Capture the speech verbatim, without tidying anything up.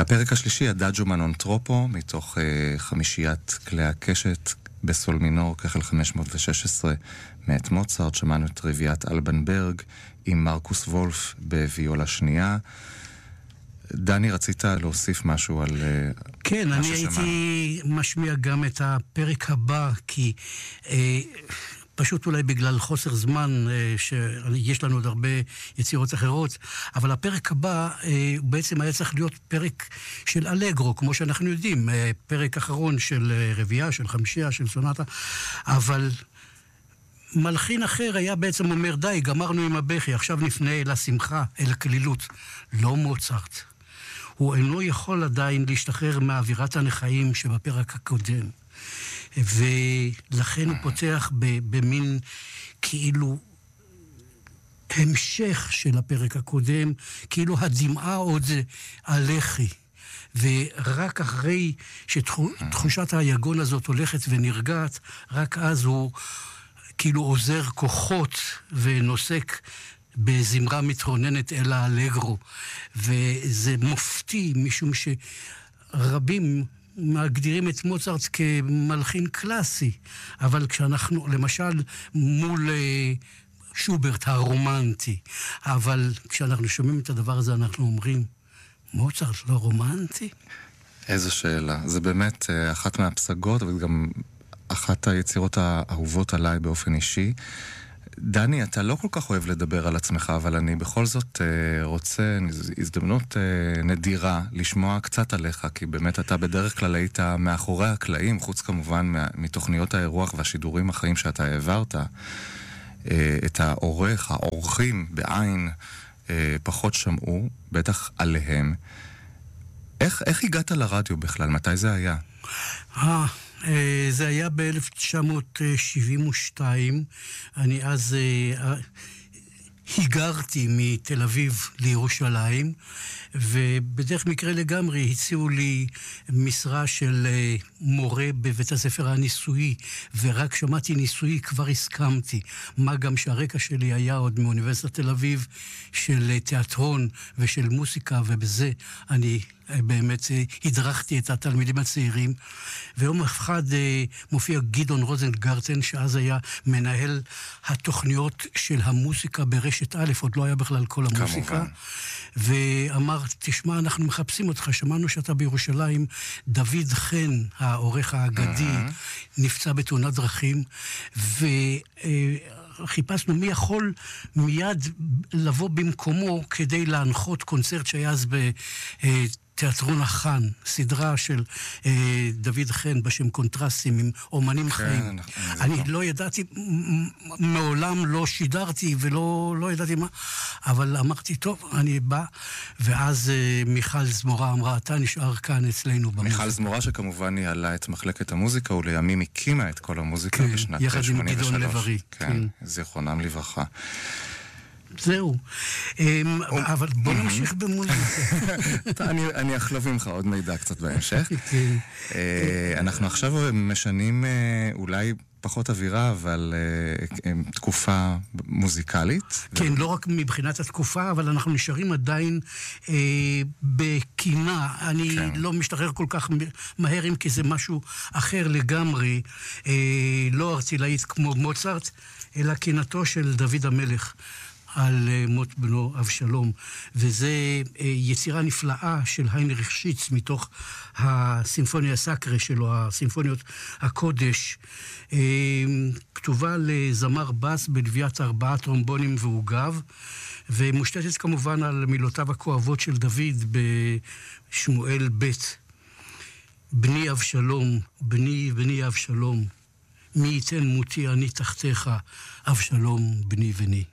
הפרק השלישי, הדאג'ו מנונטרופו, מתוך uh, חמישיית כלי הקשת בסול מינור, כחל חמש מאות ושש עשרה מאת מוצרט. שמענו את רביעיית אלבנברג עם מרקוס וולף בוויולה שנייה. דני, רצית להוסיף משהו על uh, כן, אני הייתי משמיע גם את הפרק הבא, כי אה, פשוט אולי בגלל חוסר זמן, אה, שיש לנו עוד הרבה יצירות אחרות, אבל הפרק הבא אה, בעצם היה צריך להיות פרק של אלגרו, כמו שאנחנו יודעים, אה, פרק אחרון של אה, רביעייה, של חמישייה, של סונטה, אבל מלחין אחר היה בעצם אומר, די, גמרנו עם הבכי, עכשיו נפנה אל השמחה, אל הכלילות. לא מוצרט. הוא אינו יכול עדיין להשתחרר מאווירת הנחיים שבפרק הקודם. ולכן הוא פותח במין כאילו המשך של הפרק הקודם, כאילו הדמעה עוד הלכי. ורק אחרי שתחושת היגון הזאת הולכת ונרגעת, רק אז הוא כאילו עוזר כוחות ונוסק בזמרה מתרוננת אל האלגרו. וזה מופתי, משום שרבים מגדירים את מוצרט כמלחין קלאסי, אבל כשאנחנו, למשל, מול שוברט הרומנטי, אבל כשאנחנו שומעים את הדבר הזה, אנחנו אומרים, מוצרט לא רומנטי? איזו שאלה. זה באמת אחת מהפסגות, אבל גם אחת היצירות האהובות עליי באופן אישי. דני, אתה לא כל כך אוהב לדבר על עצמך, אבל אני בכל זאת אה, רוצה, הזדמנות אה, נדירה לשמוע קצת עליך, כי באמת אתה בדרך כלל היית מאחורי הקלעים, חוץ כמובן מה, מתוכניות האירוח והשידורים החיים שאתה העברת, אה, את העורך, העורכים בעין אה, פחות שמעו, בטח עליהם. איך, איך הגעת לרדיו בכלל? מתי זה היה? אה... זה היה ב-אלף תשע מאות שבעים ושתיים. אני אז היגרתי מתל אביב לירושלים, ובדרך מקרה לגמרי הציעו לי משרה של מורה בבית הספר הניסויי, ורק שמעתי ניסויי כבר הסכמתי. מה גם שהרקע שלי היה עוד מאוניברסיטת תל אביב של תיאטרון ושל מוסיקה, ובזה אני באמת הדרכתי את התלמידים הצעירים. ויום אחד מופיע גדעון רוזנגרטן, שאז היה מנהל התוכניות של המוסיקה ברשת א', עוד לא היה בכלל כל המוסיקה. כמובן. ואמר, תשמע, אנחנו מחפשים אותך, שמענו שאתה בירושלים. דוד חן, העורך האגדי, uh-huh. נפצע בתאונת דרכים, וחיפשנו מי יכול מיד לבוא במקומו כדי להנחות קונצרט שהיה אז ב... תיאטרון החן, סדרה של אה, דוד חן בשם קונטרסטים עם אומנים כן, חיים. אני נכון. לא ידעתי, מעולם לא שידרתי ולא לא ידעתי מה, אבל אמרתי, טוב, אני בא, ואז אה, מיכל זמורה אמרה, אתה נשאר כאן אצלנו במוזיקה. מיכל זמורה שכמובן ניהלה את מחלקת המוזיקה, ולימים הקימה את כל המוזיקה כן, בשנת יחד שמונים ושלוש. עם גדעון לברי. כן, כן. זיכרונם לברכה. זהו. אבל בוא נמשיך במוזיקה. אני אחלוב ממך עוד מידע קצת בהמשך. אנחנו עכשיו משנים אולי פחות אווירה, אבל תקופה מוזיקלית. כן, לא רק מבחינת התקופה, אבל אנחנו נשארים עדיין בקינה. אני לא משתחרר כל כך מהר, אם כי זה משהו אחר לגמרי, לא ארצילאית כמו מוצרט, אלא קינתו של דוד המלך. על מות בנו אבשלום, וזה יצירה נפלאה של היינריך שיץ מתוך הסימפוניה סאקרה שלו, הסימפוניות הקודש, כתובה לזמר בס בלוויית ארבעה טרומבונים ועוגב, ומושתתת כמובן על מילותיו הכואבות של דוד בשמואל ב'. בני אבשלום, בני בני אבשלום, מי ייתן מותי אני תחתיך, אבשלום בני בני.